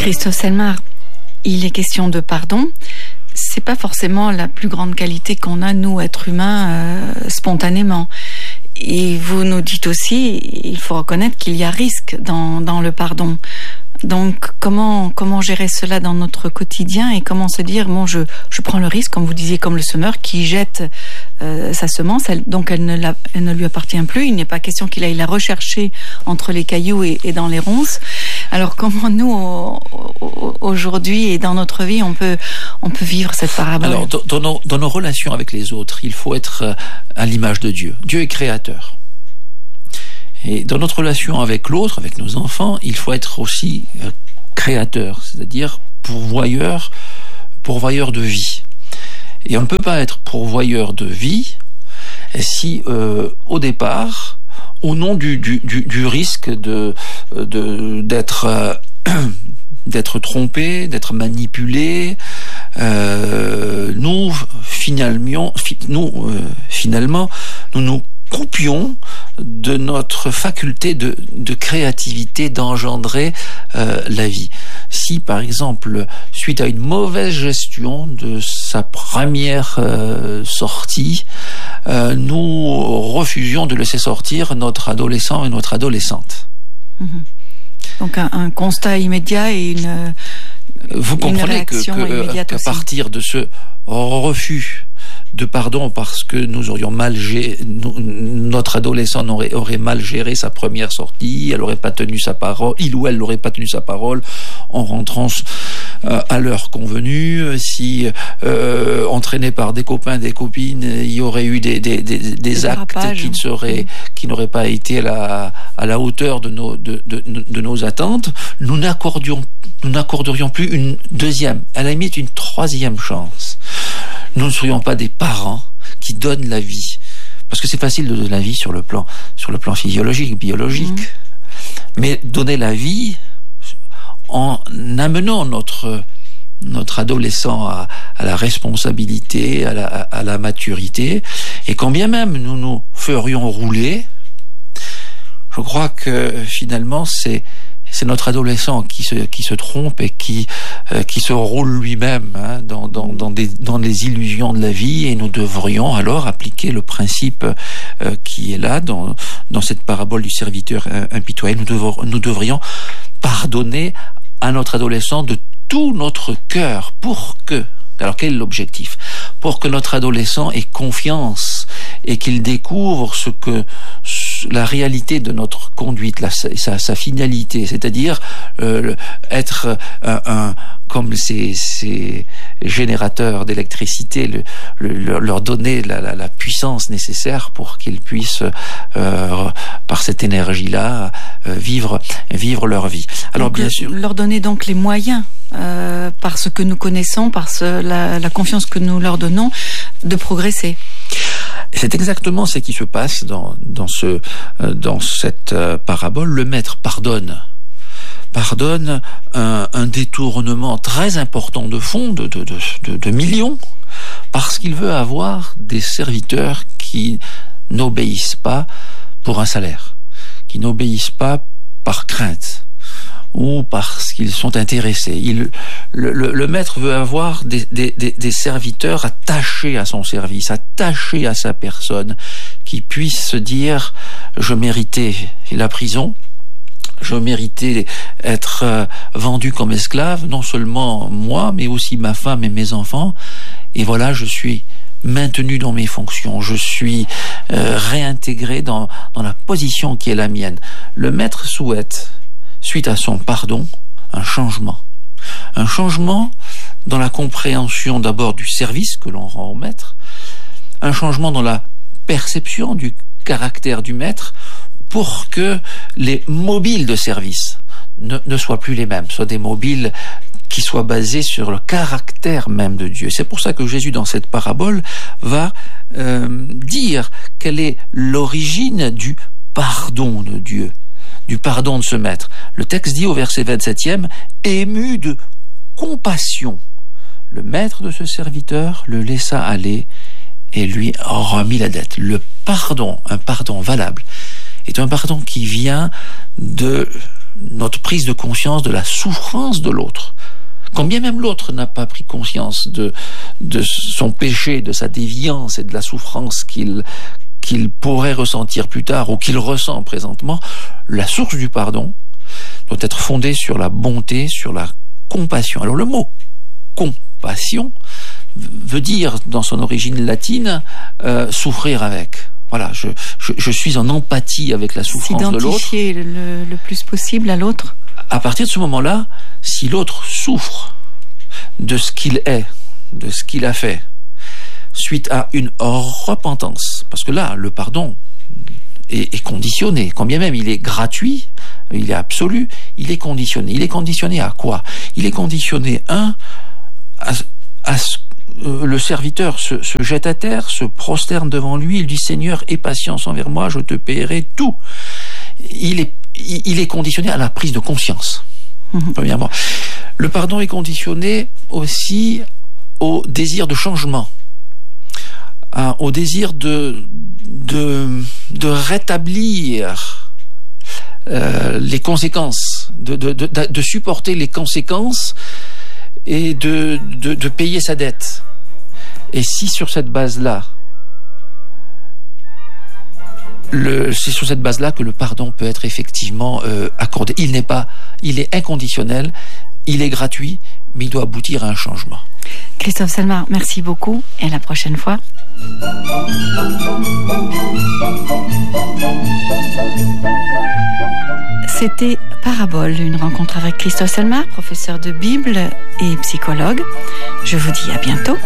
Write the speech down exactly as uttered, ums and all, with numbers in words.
Christophe Selmar, il est question de pardon. C'est pas forcément la plus grande qualité qu'on a, nous, êtres humains, euh, spontanément. Et vous nous dites aussi, il faut reconnaître qu'il y a risque dans, dans le pardon. Donc, comment, comment gérer cela dans notre quotidien et comment se dire, bon, je, je prends le risque, comme vous disiez, comme le semeur qui jette euh, sa semence, elle, donc elle ne, la, elle ne lui appartient plus. Il n'est pas question qu'il aille la rechercher entre les cailloux et, et dans les ronces. Alors, comment nous, au, au, aujourd'hui et dans notre vie, on peut, on peut vivre cette parabole? Alors, dans, dans, nos, dans nos relations avec les autres, il faut être à l'image de Dieu. Dieu est créateur. Et dans notre relation avec l'autre, avec nos enfants, il faut être aussi créateur, c'est-à-dire pourvoyeur, pourvoyeur de vie. Et on ne peut pas être pourvoyeur de vie si, euh, au départ, au nom du, du, du, du risque de, de, d'être, euh, d'être trompé, d'être manipulé, euh, nous, finalement, nous, euh, finalement, nous nous coupions de notre faculté de, de créativité, d'engendrer euh, la vie. Si, par exemple, suite à une mauvaise gestion de sa première euh, sortie, euh, nous refusions de laisser sortir notre adolescent et notre adolescente. Mmh. Donc un, un constat immédiat et une Vous une comprenez que, que qu'à partir de ce refus de pardon parce que nous aurions mal géré, notre adolescent aurait, aurait mal géré sa première sortie, elle n'aurait pas tenu sa parole, il ou elle n'aurait pas tenu sa parole en rentrant euh, à l'heure convenue, si euh, entraîné par des copains, des copines, il y aurait eu des, des, des, des actes qui ne seraient, qui n'auraient pas été à la, à la hauteur de nos, de, de, de nos attentes, nous n'accordions, nous n'accorderions plus une deuxième, à la limite une troisième chance. Nous ne serions pas des parents qui donnent la vie, parce que c'est facile de donner la vie sur le plan, sur le plan physiologique, biologique, mmh. mais donner la vie en amenant notre notre adolescent à, à la responsabilité, à la, à la maturité, et quand bien même nous nous ferions rouler, je crois que finalement c'est c'est notre adolescent qui se qui se trompe et qui euh, qui se roule lui-même hein, dans dans dans des dans les illusions de la vie, et nous devrions alors appliquer le principe euh, qui est là dans dans cette parabole du serviteur impitoyable. Nous devons nous devrions pardonner à notre adolescent de tout notre cœur pour que alors quel est l'objectif? Pour que notre adolescent ait confiance et qu'il découvre ce que la réalité de notre conduite, la, sa, sa finalité, c'est-à-dire euh, être un, un comme ces, ces générateurs d'électricité, le, le, leur donner la, la, la puissance nécessaire pour qu'ils puissent, euh, par cette énergie-là, euh, vivre, vivre leur vie. Alors donc, bien sûr, leur donner donc les moyens, euh, par ce que nous connaissons, par ce, la, la confiance que nous leur donnons, de progresser. C'est exactement ce qui se passe dans, dans, ce, dans cette parabole. Le maître pardonne. Pardonne un, un détournement très important de fonds, de, de, de, de millions, parce qu'il veut avoir des serviteurs qui n'obéissent pas pour un salaire, qui n'obéissent pas par crainte ou parce qu'ils sont intéressés. Il, le, le, le maître veut avoir des, des, des serviteurs attachés à son service, attachés à sa personne, qui puissent se dire « je méritais la prison », je méritais être euh, vendu comme esclave, non seulement moi, mais aussi ma femme et mes enfants, et voilà, je suis maintenu dans mes fonctions, je suis euh, réintégré dans, dans la position qui est la mienne. Le maître souhaite, suite à son pardon, un changement. Un changement dans la compréhension d'abord du service que l'on rend au maître, un changement dans la perception du caractère du maître, pour que les mobiles de service ne, ne soient plus les mêmes, soient des mobiles qui soient basés sur le caractère même de Dieu. C'est pour ça que Jésus, dans cette parabole, va euh, dire quelle est l'origine du pardon de Dieu, du pardon de ce maître. Le texte dit au verset vingt-septième, « Ému de compassion, le maître de ce serviteur le laissa aller et lui remit la dette. » Le pardon, un pardon valable, est un pardon qui vient de notre prise de conscience de la souffrance de l'autre. Quand bien même l'autre n'a pas pris conscience de, de son péché, de sa déviance et de la souffrance qu'il, qu'il pourrait ressentir plus tard ou qu'il ressent présentement, la source du pardon doit être fondée sur la bonté, sur la compassion. Alors le mot compassion veut dire, dans son origine latine, euh, souffrir avec. Voilà, je, je, je suis en empathie avec la souffrance de l'autre. S'identifier le, le plus possible à l'autre. À partir de ce moment-là, si l'autre souffre de ce qu'il est, de ce qu'il a fait, suite à une repentance, parce que là, le pardon est, est conditionné, quand bien même il est gratuit, il est absolu, il est conditionné. Il est conditionné à quoi? Il est conditionné, un, à, à ce euh, le serviteur se, se jette à terre, se prosterne devant lui, il dit « Seigneur, aie patience envers moi, je te paierai tout ». Il est, il est conditionné à la prise de conscience, mmh. premièrement. Le pardon est conditionné aussi au désir de changement, hein, au désir de, de, de rétablir euh, les conséquences, de, de, de, de supporter les conséquences et de, de, de payer sa dette. Et si sur cette base-là, le, c'est sur cette base-là que le pardon peut être effectivement euh, accordé. Il n'est pas, il est inconditionnel, il est gratuit, mais il doit aboutir à un changement. Christophe Salmar, merci beaucoup et à la prochaine fois. C'était Parabole, une rencontre avec Christophe Salmar, professeur de Bible et psychologue. Je vous dis à bientôt.